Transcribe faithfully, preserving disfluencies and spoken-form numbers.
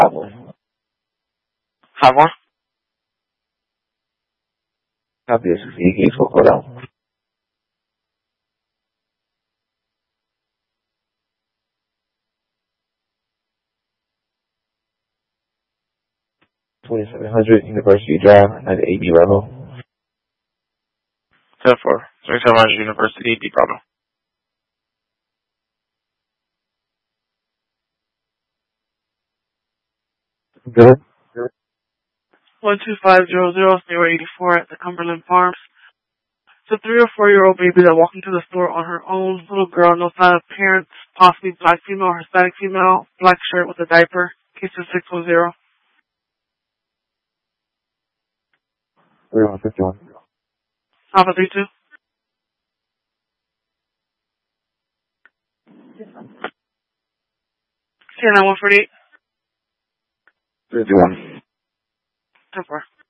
Problem. Five more. Copy this. You can hold on. twenty-seven hundred University Drive at A B level. ten four. twenty-seven hundred University, D Bravo. Good. one two five zero zero zero eight four at the Cumberland Farms. It's a three or four year old baby that walked into the store on her own. Little girl, no sign of parents, possibly black female, Hispanic female, black shirt with a diaper. Case of six one zero. three one fifty-one. Alpha three two. T nine one forty eight. fifty-one. ten four.